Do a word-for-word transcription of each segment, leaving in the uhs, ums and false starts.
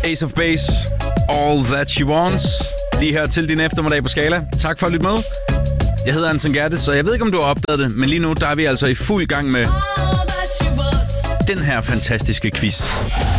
Ace of Base, All That She Wants. Lige her til din eftermiddag på Skala. Tak for at lytte med. Jeg hedder Anton Gerdes, og jeg ved ikke, om du har opdaget det, men lige nu der er vi altså i fuld gang med den her fantastiske quiz.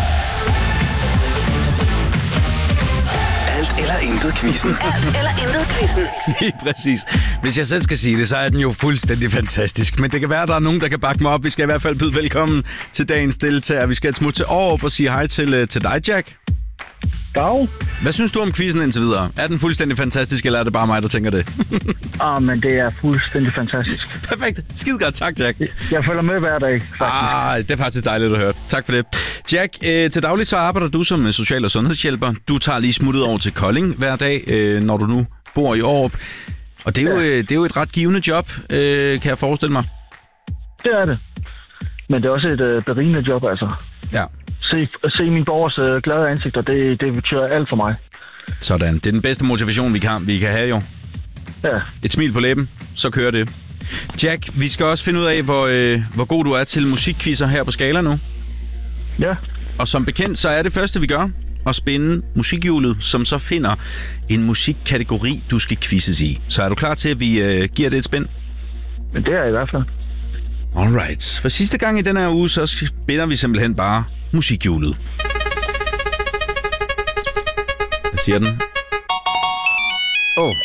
Alt eller intet quizzen. Alt eller intet quizzen. Lige præcis. Hvis jeg selv skal sige det, så er den jo fuldstændig fantastisk. Men det kan være, at der er nogen, der kan bakke mig op. Vi skal i hvert fald byde velkommen til dagens deltager. Vi skal et smut til Aarup og sige hej til, til dig, Jack. Dag. Hvad synes du om quizzen indtil videre? Er den fuldstændig fantastisk, eller er det bare mig, der tænker det? Ah, men det er fuldstændig fantastisk. Perfekt. Skide godt. Tak, Jack. Jeg følger med hver dag. Faktisk. Ah, det er faktisk dejligt at høre. Tak for det. Jack, øh, til dagligt så arbejder du som social- og sundhedshjælper. Du tager lige smuttet over til Kolding hver dag, øh, når du nu bor i Aarup. Og det er, jo, øh, det er jo et ret givende job, øh, kan jeg forestille mig. Det er det. Men det er også et øh, berigende job, altså. Ja. Se, se mine borgers øh, glade ansigter, det, det betyder alt for mig. Sådan. Det er den bedste motivation, vi kan, vi kan have jo. Ja. Et smil på læben, så kører det. Jack, vi skal også finde ud af, hvor, øh, hvor god du er til musikquizzer her på Skala nu. Ja. Og som bekendt, så er det første, vi gør, at spænde musikhjulet, som så finder en musikkategori, du skal quizzes i. Så er du klar til, at vi øh, giver det et spænd? Men det er jeg i hvert fald. Alright. For sidste gang i den her uge, så spænder vi simpelthen bare musikhjulet. Hvad siger den? Åh. Oh.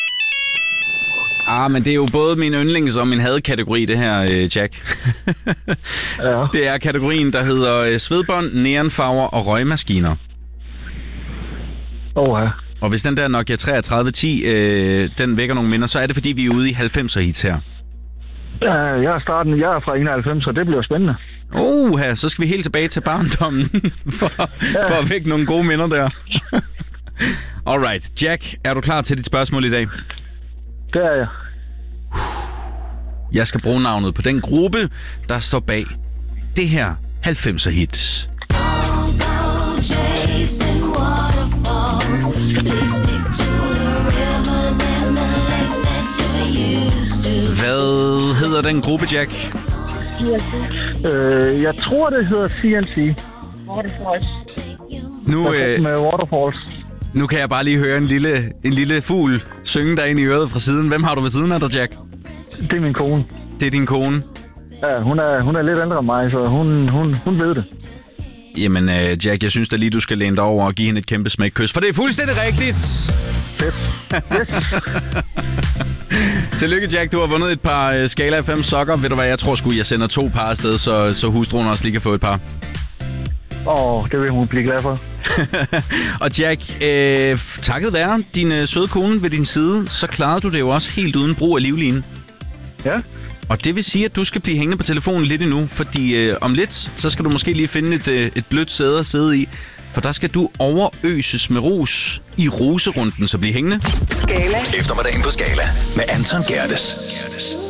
Ah, men det er jo både min yndlings- og min hadkategori, det her, øh, Jack. Ja. Det er kategorien, der hedder øh, svedbånd, neonfarver og røgmaskiner. Åh, ja. Og hvis den der Nokia treogtredive ti, øh, den vækker nogle minder, så er det, fordi vi er ude i halvfemser hits her. Ja, jeg er starten. Jeg er fra enoghalvfems, så det bliver spændende. Oha, så skal vi helt tilbage til barndommen for, ja. for at vække nogle gode minder der. Alright, Jack, er du klar til dit spørgsmål i dag? Det er jeg. Jeg skal bruge navnet på den gruppe, der står bag det her halvfemser hits. Hvad hedder den gruppe, Jack? Øh, jeg tror, det hedder C N C. Waterfalls. Nu, øh, med Waterfalls. nu kan jeg bare lige høre en lille, en lille fugl synge dig ind i øret fra siden. Hvem har du ved siden af dig, Jack? Det er min kone. Det er din kone. Ja, hun er, hun er lidt ældre end mig, så hun, hun, hun ved det. Jamen, øh, Jack, jeg synes da lige, du skal læne dig over og give hende et kæmpe smækkys, for det er fuldstændig rigtigt! Fedt. Yes. Tillykke, Jack. Du har vundet et par øh, Skala fem sokker. Ved du hvad, jeg tror sgu, jeg sender to par afsted, så, så hustruen også lige kan få et par. Åh, oh, det vil hun blive glad for. Og Jack, øh, takket være din øh, søde kone ved din side, så klarede du det jo også helt uden brug af livlinen. Ja. Og det vil sige, at du skal blive hængende på telefonen lidt endnu, fordi øh, om lidt, så skal du måske lige finde et, øh, et blødt sæde at sidde i. For der skal du overøses med ros i roserunden, så bliv hængende. Skala. Eftermiddagen på Skala med Anton Gerdes.